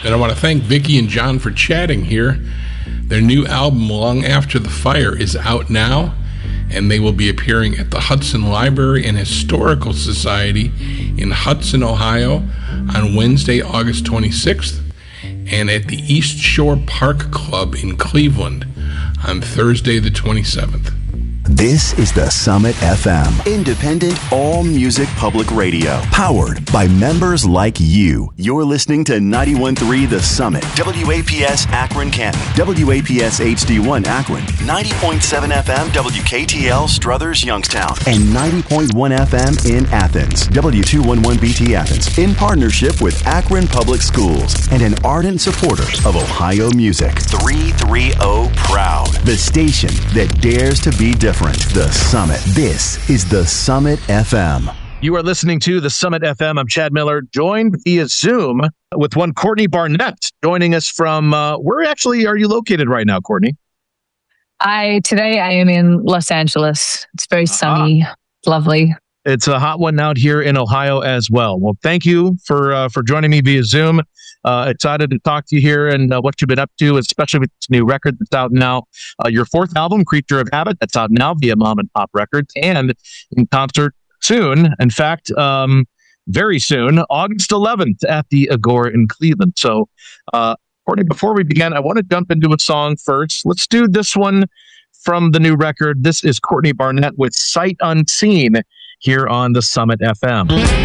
And I want to thank Vicki and John for chatting here. Their new album, Long After the Fire, is out now, and they will be appearing at the Hudson Library and Historical Society in Hudson, Ohio on Wednesday, August 26th, and at the East Shore Park Club in Cleveland on Thursday, the 27th. This is the Summit FM, independent all-music public radio, powered by members like you. You're listening to 91.3 The Summit, WAPS Akron Canton, WAPS HD1 Akron, 90.7 FM WKTL Struthers Youngstown, and 90.1 FM in Athens, W211BT Athens, in partnership with Akron Public Schools and an ardent supporter of Ohio music. 330 Proud, the station that dares to be different. The Summit. This is the Summit FM. You are listening to the Summit FM. I'm Chad Miller, joined via Zoom with one Courtney Barnett, joining us from, where actually are you located right now, Courtney? Today I am in Los Angeles. It's very sunny, lovely. It's a hot one out here in Ohio as well. Well, thank you for joining me via Zoom. Excited to talk to you here and what you've been up to, especially with this new record that's out now. Your fourth album, Creature of Habit, that's out now via Mom and Pop Records and in concert soon. In fact, very soon, August 11th at the Agora in Cleveland. So, Courtney, before we begin, I want to jump into a song first. Let's do this one from the new record. This is Courtney Barnett with Sight Unseen here on the Summit FM.